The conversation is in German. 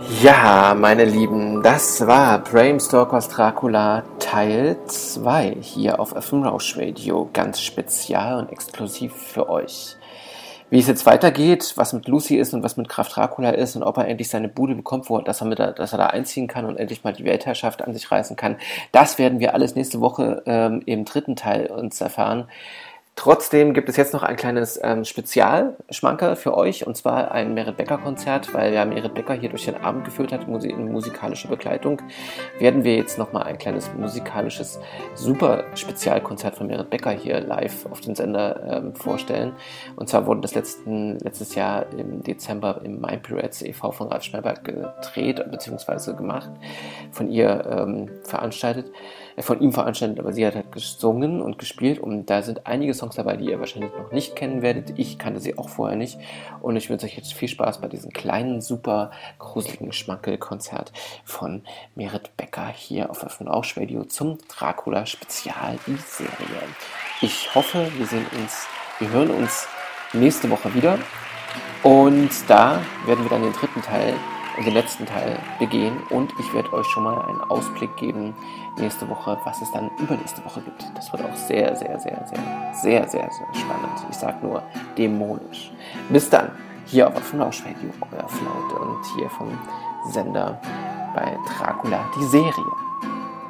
Ja, meine Lieben, das war Bram Stokers Dracula Teil 2 hier auf FM Rausch Radio, ganz spezial und exklusiv für euch. Wie es jetzt weitergeht, was mit Lucy ist und was mit Graf Dracula ist und ob er endlich seine Bude bekommt, dass er da einziehen kann und endlich mal die Weltherrschaft an sich reißen kann, das werden wir alles nächste Woche im dritten Teil uns erfahren. Trotzdem gibt es jetzt noch ein kleines Spezialschmankerl für euch, und zwar ein Merit Becker Konzert, weil ja Merit Becker hier durch den Abend geführt hat in musikalische Begleitung. Werden wir jetzt nochmal ein kleines musikalisches super Spezialkonzert von Merit Becker hier live auf den Sender vorstellen. Und zwar wurde das letztes Jahr im Dezember im Mind Pirates e.V. von Ralf Schmelberg gedreht bzw. gemacht, von ihm veranstaltet, aber sie hat gesungen und gespielt, und da sind einige Songs dabei, die ihr wahrscheinlich noch nicht kennen werdet. Ich kannte sie auch vorher nicht, und ich wünsche euch jetzt viel Spaß bei diesem kleinen, super gruseligen Schmankelkonzert von Merit Becker hier auf FM Rausch Radio zum Dracula Spezial, die Serie. Ich hoffe, wir hören uns nächste Woche wieder, und da werden wir dann den dritten Teil und den letzten Teil begehen, und ich werde euch schon mal einen Ausblick geben nächste Woche, was es dann übernächste Woche gibt. Das wird auch sehr, sehr, sehr, sehr, sehr, sehr, sehr spannend. Ich sag nur dämonisch. Bis dann, hier auf Rausch Radio, euer Flaute, und hier vom Sender bei Dracula, die Serie.